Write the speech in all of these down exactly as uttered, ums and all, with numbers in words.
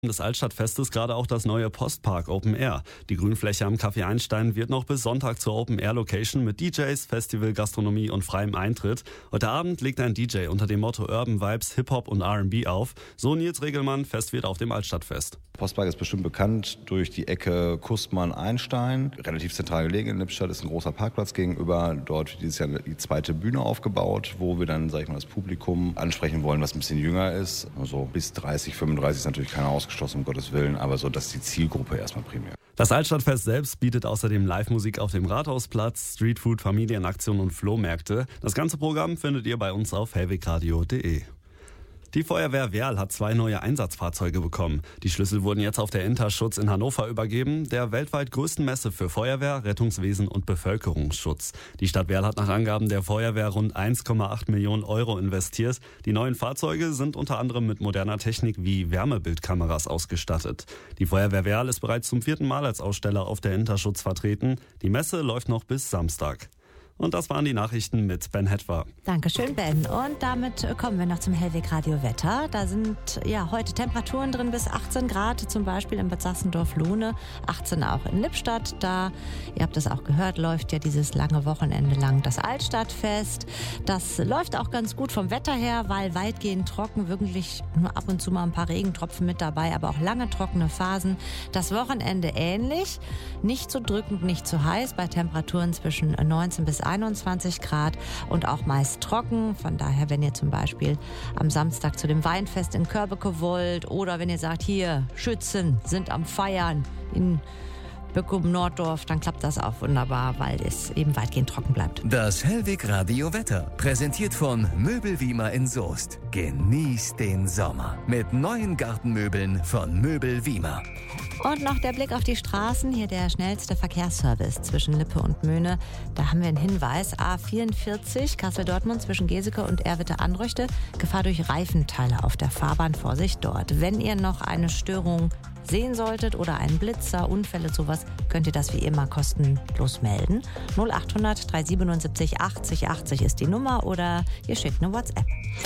Des Altstadtfestes gerade auch das neue Postpark Open Air. Die Grünfläche am Café Einstein wird noch bis Sonntag zur Open Air Location mit D Js, Festival, Gastronomie und freiem Eintritt. Heute Abend legt ein D J unter dem Motto Urban Vibes, Hip-Hop und R and B auf. So Nils Regelmann, Festwirt auf dem Altstadtfest. Postpark ist bestimmt bekannt durch die Ecke Kustmann-Einstein. Relativ zentral gelegen in Lippstadt, ist ein großer Parkplatz gegenüber. Dort wird dieses Jahr die zweite Bühne aufgebaut, wo wir dann, sag ich mal, das Publikum ansprechen wollen, was ein bisschen jünger ist. Also bis dreißig, fünfunddreißig ist natürlich keiner ausgeschlossen, um Gottes Willen, aber so, das ist die Zielgruppe erstmal primär. Das Altstadtfest selbst bietet außerdem Live-Musik auf dem Rathausplatz, Streetfood, Familienaktionen und Flohmärkte. Das ganze Programm findet ihr bei uns auf hellwegradio punkt de. Die Feuerwehr Werl hat zwei neue Einsatzfahrzeuge bekommen. Die Schlüssel wurden jetzt auf der Interschutz in Hannover übergeben, der weltweit größten Messe für Feuerwehr, Rettungswesen und Bevölkerungsschutz. Die Stadt Werl hat nach Angaben der Feuerwehr rund eins Komma acht Millionen Euro investiert. Die neuen Fahrzeuge sind unter anderem mit moderner Technik wie Wärmebildkameras ausgestattet. Die Feuerwehr Werl ist bereits zum vierten Mal als Aussteller auf der Interschutz vertreten. Die Messe läuft noch bis Samstag. Und das waren die Nachrichten mit Ben Hetwer. Dankeschön, Ben. Und damit kommen wir noch zum Hellweg-Radio-Wetter. Da sind ja heute Temperaturen drin bis achtzehn Grad, zum Beispiel in Bad Sassendorf-Lohne, achtzehn auch in Lippstadt. Da, ihr habt es auch gehört, läuft ja dieses lange Wochenende lang das Altstadtfest. Das läuft auch ganz gut vom Wetter her, weil weitgehend trocken, wirklich nur ab und zu mal ein paar Regentropfen mit dabei, aber auch lange trockene Phasen. Das Wochenende ähnlich, nicht zu drückend, nicht zu heiß, bei Temperaturen zwischen neunzehn bis einundzwanzig Grad und auch meist trocken. Von daher, wenn ihr zum Beispiel am Samstag zu dem Weinfest in Körbeke wollt oder wenn ihr sagt, hier, Schützen sind am Feiern in Böckum Norddorf, dann klappt das auch wunderbar, weil es eben weitgehend trocken bleibt. Das Hellweg-Radio-Wetter, präsentiert von Möbelwiemer in Soest. Genießt den Sommer mit neuen Gartenmöbeln von Möbelwiemer. Und noch der Blick auf die Straßen, hier der schnellste Verkehrsservice zwischen Lippe und Möhne. Da haben wir einen Hinweis, A vierundvierzig, Kassel-Dortmund zwischen Geseke und Erwitte-Anrüchte, Gefahr durch Reifenteile auf der Fahrbahn, Vorsicht dort. Wenn ihr noch eine Störung sehen solltet oder einen Blitzer, Unfälle, sowas, könnt ihr das wie immer kostenlos melden. null acht hundert dreihundertsiebenundsiebzig achtzig achtzig ist die Nummer oder ihr schickt eine WhatsApp.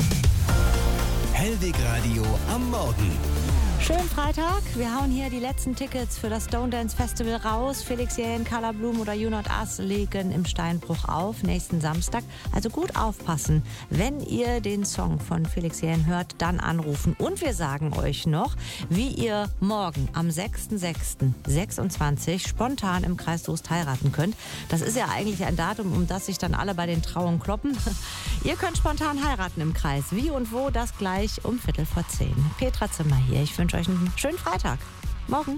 Hellweg Radio am Morgen. Schönen Freitag. Wir hauen hier die letzten Tickets für das Stone Dance Festival raus. Felix Jähn, Carla Blum oder You Not Us legen im Steinbruch auf nächsten Samstag. Also gut aufpassen. Wenn ihr den Song von Felix Jähn hört, dann anrufen. Und wir sagen euch noch, wie ihr morgen am sechster sechster sechsundzwanzig spontan im Kreis Soest heiraten könnt. Das ist ja eigentlich ein Datum, um das sich dann alle bei den Trauungen kloppen. Ihr könnt spontan heiraten im Kreis. Wie und wo, das gleich um Viertel vor zehn. Petra Zimmer hier. Ich wünsche euch einen schönen Freitag. Morgen.